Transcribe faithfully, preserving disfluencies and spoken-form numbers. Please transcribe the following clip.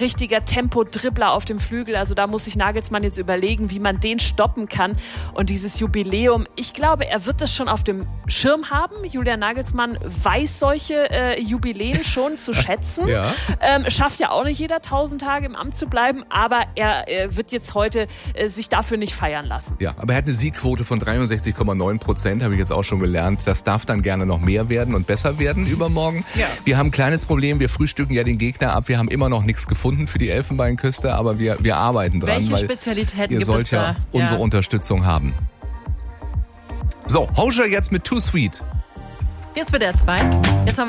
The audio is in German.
richtiger Tempo-Dribbler auf dem Flügel. Also da muss sich Nagelsmann jetzt überlegen, wie man den stoppen kann. Und dieses Jubiläum, ich glaube, er wird das schon auf dem Schirm haben. Julian Nagelsmann weiß solche äh, Jubiläen schon zu schätzen. Ja. Ähm, schafft ja auch nicht jeder tausend Tage im Amt zu bleiben, aber er äh, wird jetzt heute äh, sich dafür nicht feiern lassen. Ja, aber er hat eine Siegquote von dreiundsechzig Komma neun Prozent, habe ich jetzt auch schon gelernt. Das darf dann gerne noch mehr werden und besser werden übermorgen. Ja. Wir haben ein kleines Problem, wir frühstücken ja den Gegner ab. Wir haben immer noch nichts gefunden für die Elfenbeinküste, aber wir, wir arbeiten dran. Welche weil Spezialitäten ihr gibt sollt es da? ja unsere Ja. Unterstützung haben. So, Hozier jetzt mit Too Sweet. Jetzt wird er zwei. Jetzt haben wir